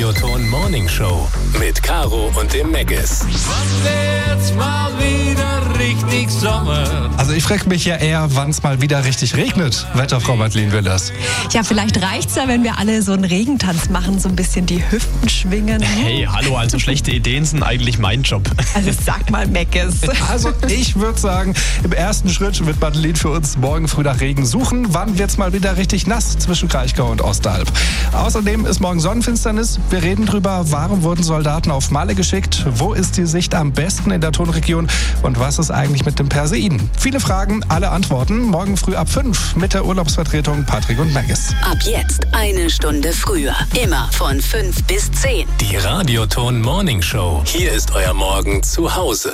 Radioton Morning Show mit Caro und dem Meggis. Wann wird's mal wieder richtig Sommer? Also ich frage mich ja eher, wann es mal wieder richtig regnet. Wetterfrau Madeleine Willers. Ja, vielleicht reicht's ja, wenn wir alle so einen Regentanz machen, so ein bisschen die Hüften schwingen. Hey, hallo, also schlechte Ideen sind eigentlich mein Job. Also sag mal, Meggis. Also ich würde sagen, im ersten Schritt wird Madeleine für uns morgen früh nach Regen suchen. Wann wird's mal wieder richtig nass zwischen Kraichgau und Ostalb? Außerdem ist morgen Sonnenfinsternis. Wir reden drüber, warum wurden Soldaten auf Malle geschickt? Wo ist die Sicht am besten in der Tonregion? Und was ist eigentlich mit dem Perseiden? Viele Fragen, alle Antworten. Morgen früh ab 5 mit der Urlaubsvertretung Patrick und Meggis. Ab jetzt eine Stunde früher. Immer von 5 bis 10. Die Radioton Morning Show. Hier ist euer Morgen zu Hause.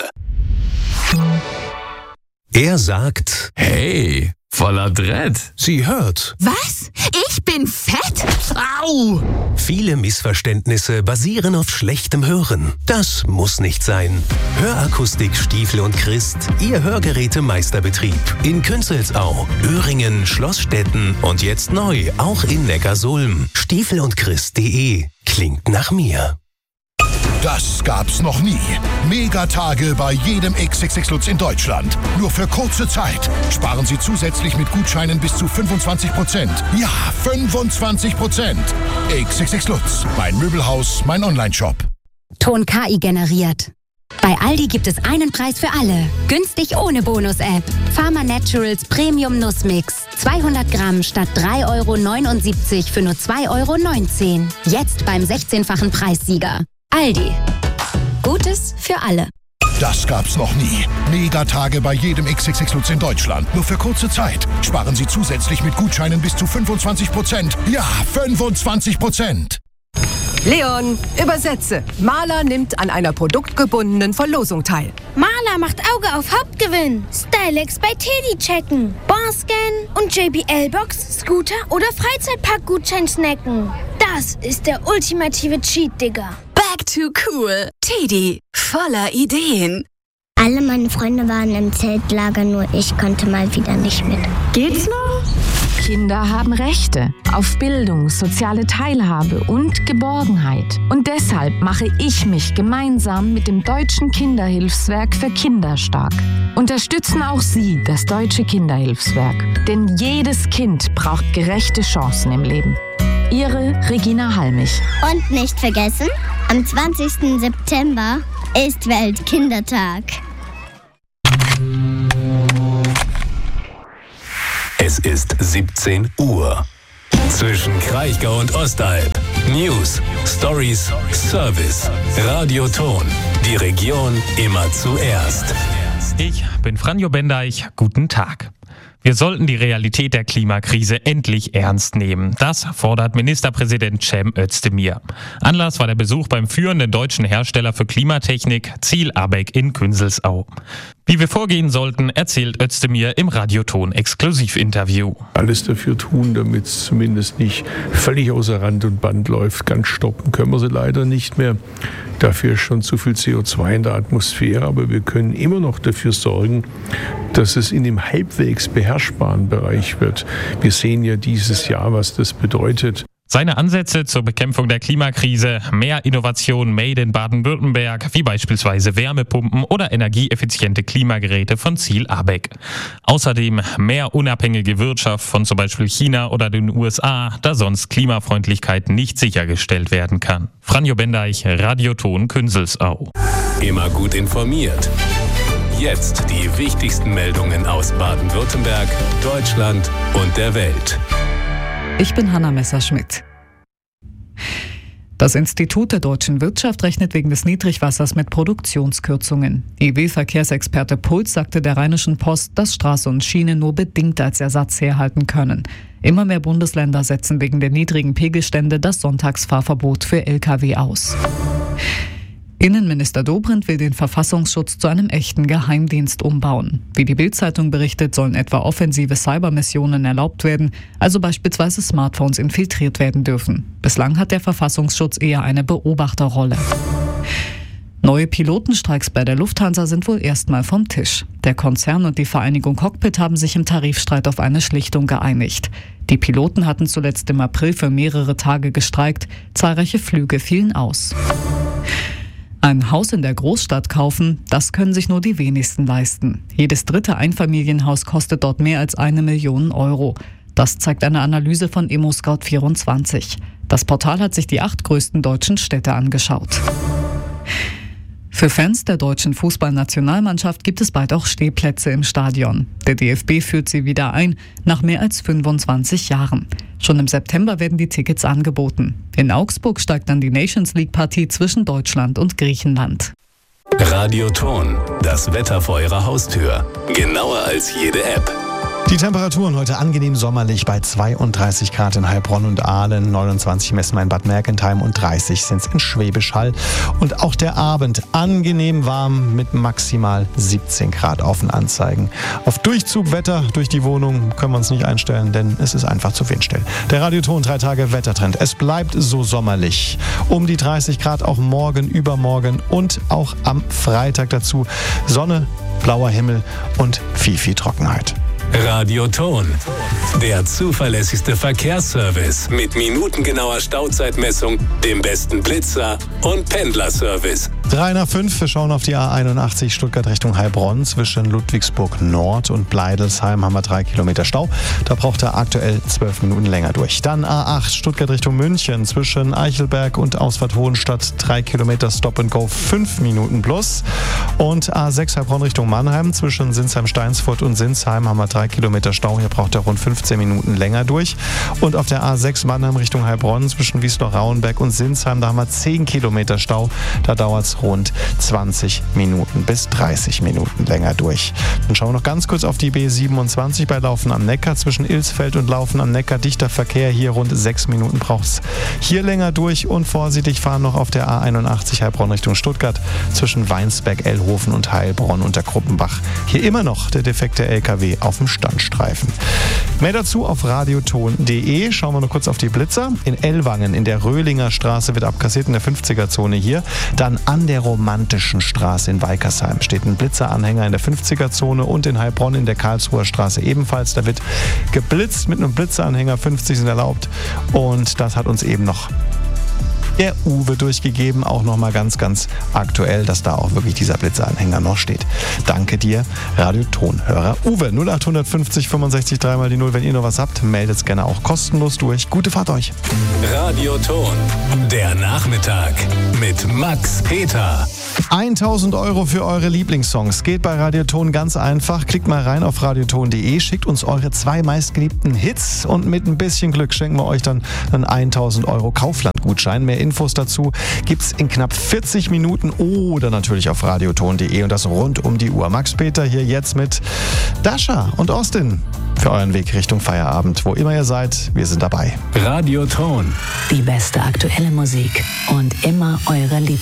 Er sagt, Hey, voller Dread. sie hört. Was? Ich bin fett? Au! Viele Missverständnisse basieren auf schlechtem Hören. Das muss nicht sein. Hörakustik Stiefel und Christ, Ihr Hörgerätemeisterbetrieb. In Künzelsau, Öhringen, Schlossstetten und jetzt neu auch in Neckarsulm. stiefelundchrist.de klingt nach mir. Das gab's noch nie. Megatage bei jedem XXX Lutz in Deutschland. Nur für kurze Zeit. Sparen Sie zusätzlich mit Gutscheinen bis zu 25%. Ja, 25%. XXX Lutz. Mein Möbelhaus, mein Onlineshop. Ton KI generiert. Bei Aldi gibt es einen Preis für alle. Günstig ohne Bonus-App. Pharma Naturals Premium Nussmix. 200 Gramm statt 3,79 € für nur 2,19 €. Jetzt beim 16-fachen Preissieger. Aldi. Gutes für alle. Das gab's noch nie. Megatage bei jedem XXX Lutz in Deutschland. Nur für kurze Zeit. Sparen Sie zusätzlich mit Gutscheinen bis zu 25%. Ja, 25%. Leon, übersetze. Maler nimmt an einer produktgebundenen Verlosung teil. Maler macht Auge auf Hauptgewinn. Stylex bei Teddy checken. Barscan und JBL-Box, Scooter oder Freizeitpark-Gutschein snacken. Das ist der ultimative Cheat, Digga. Back to cool. Teddy. Voller Ideen. Alle meine Freunde waren im Zeltlager, nur ich konnte mal wieder nicht mit. Geht's noch? Kinder haben Rechte auf Bildung, soziale Teilhabe und Geborgenheit. Und deshalb mache ich mich gemeinsam mit dem Deutschen Kinderhilfswerk für Kinder stark. Unterstützen auch Sie das Deutsche Kinderhilfswerk. Denn jedes Kind braucht gerechte Chancen im Leben. Ihre Regina Halmich. Und nicht vergessen, am 20. September ist Weltkindertag. Es ist 17 Uhr. Zwischen Kraichgau und Ostalb. News, Stories, Service. Radioton. Die Region immer zuerst. Ich bin Franjo Bendeich. Guten Tag. Wir sollten die Realität der Klimakrise endlich ernst nehmen. Das fordert Ministerpräsident Cem Özdemir. Anlass war der Besuch beim führenden deutschen Hersteller für Klimatechnik, Ziel ABEC in Künzelsau. Wie wir vorgehen sollten, erzählt Özdemir im Radioton-Exklusivinterview. Alles dafür tun, damit es zumindest nicht völlig außer Rand und Band läuft. Ganz stoppen können wir sie leider nicht mehr. Dafür ist schon zu viel CO2 in der Atmosphäre, aber wir können immer noch dafür sorgen, dass es in dem halbwegs beherrschbaren Bereich wird. Wir sehen ja dieses Jahr, was das bedeutet. Seine Ansätze zur Bekämpfung der Klimakrise, mehr Innovation made in Baden-Württemberg, wie beispielsweise Wärmepumpen oder energieeffiziente Klimageräte von Ziel ABEC. Außerdem mehr unabhängige Wirtschaft von zum Beispiel China oder den USA, da sonst Klimafreundlichkeit nicht sichergestellt werden kann. Franjo Bendeich, Radioton Künzelsau. Immer gut informiert. Jetzt die wichtigsten Meldungen aus Baden-Württemberg, Deutschland und der Welt. Ich bin Hanna Messerschmidt. Das Institut der deutschen Wirtschaft rechnet wegen des Niedrigwassers mit Produktionskürzungen. IW-Verkehrsexperte Puls sagte der Rheinischen Post, dass Straße und Schiene nur bedingt als Ersatz herhalten können. Immer mehr Bundesländer setzen wegen der niedrigen Pegelstände das Sonntagsfahrverbot für Lkw aus. Innenminister Dobrindt will den Verfassungsschutz zu einem echten Geheimdienst umbauen. Wie die Bild-Zeitung berichtet, sollen etwa offensive Cybermissionen erlaubt werden, also beispielsweise Smartphones infiltriert werden dürfen. Bislang hat der Verfassungsschutz eher eine Beobachterrolle. Neue Pilotenstreiks bei der Lufthansa sind wohl erstmal vom Tisch. Der Konzern und die Vereinigung Cockpit haben sich im Tarifstreit auf eine Schlichtung geeinigt. Die Piloten hatten zuletzt im April für mehrere Tage gestreikt. Zahlreiche Flüge fielen aus. Ein Haus in der Großstadt kaufen, das können sich nur die wenigsten leisten. Jedes dritte Einfamilienhaus kostet dort mehr als 1 Million Euro. Das zeigt eine Analyse von ImmoScout24. Das Portal hat sich die 8 größten deutschen Städte angeschaut. Für Fans der deutschen Fußballnationalmannschaft gibt es bald auch Stehplätze im Stadion. Der DFB führt sie wieder ein, nach mehr als 25 Jahren. Schon im September werden die Tickets angeboten. In Augsburg steigt dann die Nations-League-Partie zwischen Deutschland und Griechenland. Radioton, das Wetter vor Ihrer Haustür. Genauer als jede App. Die Temperaturen heute angenehm sommerlich bei 32 Grad in Heilbronn und Aalen, 29 messen wir in Bad Mergentheim und 30 sind es in Schwäbisch Hall. Und auch der Abend angenehm warm mit maximal 17 Grad auf den Anzeigen. Auf Durchzugwetter durch die Wohnung können wir uns nicht einstellen, denn es ist einfach zu windstill. Der Radioton 3 Tage Wettertrend. Es bleibt so sommerlich. Um die 30 Grad auch morgen, übermorgen und auch am Freitag dazu. Sonne, blauer Himmel und viel Trockenheit. Radioton, der zuverlässigste Verkehrsservice mit minutengenauer Stauzeitmessung, dem besten Blitzer und Pendlerservice. 3 nach 5, wir schauen auf die A81 Stuttgart Richtung Heilbronn. Zwischen Ludwigsburg Nord und Bleidelsheim haben wir 3 Kilometer Stau. Da braucht er aktuell 12 Minuten länger durch. Dann A8 Stuttgart Richtung München. Zwischen Eichelberg und Ausfahrt Hohenstadt 3 Kilometer Stop and Go, 5 Minuten plus. Und A6 Heilbronn Richtung Mannheim. Zwischen Sinsheim-Steinsfurt und Sinsheim haben wir 3 Kilometer Stau. Hier braucht er rund 15 Minuten länger durch. Und auf der A6 Mannheim Richtung Heilbronn zwischen Wiesloch-Rauenberg und Sinsheim, da haben wir 10 Kilometer Stau. Da dauert es rund 20 Minuten bis 30 Minuten länger durch. Dann schauen wir noch ganz kurz auf die B27 bei Laufen am Neckar. Zwischen Ilsfeld und Laufen am Neckar dichter Verkehr. Hier rund 6 Minuten braucht es hier länger durch. Und vorsichtig fahren noch auf der A81 Heilbronn Richtung Stuttgart zwischen Weinsberg, Ellhofen und Heilbronn unter Kruppenbach. Hier immer noch der defekte LKW auf dem Standstreifen. Mehr dazu auf radioton.de. Schauen wir noch kurz auf die Blitzer. In Ellwangen in der Röhlinger Straße wird abkassiert in der 50er-Zone hier. Dann an der Romantischen Straße in Weikersheim steht ein Blitzeranhänger in der 50er-Zone und in Heilbronn in der Karlsruher Straße ebenfalls. Da wird geblitzt mit einem Blitzeranhänger, 50 sind erlaubt und das hat uns eben noch der Uwe durchgegeben, auch nochmal ganz aktuell, dass da auch wirklich dieser Blitzeranhänger noch steht. Danke dir, Radiotonhörer Uwe. 0850 65 3 mal die 0. Wenn ihr noch was habt, meldet es gerne auch kostenlos durch. Gute Fahrt euch. Radioton, der Nachmittag mit Max Peter. 1.000 € für eure Lieblingssongs. Geht bei Radioton ganz einfach. Klickt mal rein auf radioton.de, schickt uns eure 2 meistgeliebten Hits und mit ein bisschen Glück schenken wir euch dann einen 1.000 € Kaufland-Gutschein. Mehr Infos dazu gibt's in knapp 40 Minuten oder natürlich auf radioton.de und das rund um die Uhr. Max Peter hier jetzt mit Dasha und Austin für euren Weg Richtung Feierabend. Wo immer ihr seid, wir sind dabei. Radioton. Die beste aktuelle Musik und immer eure Lieblings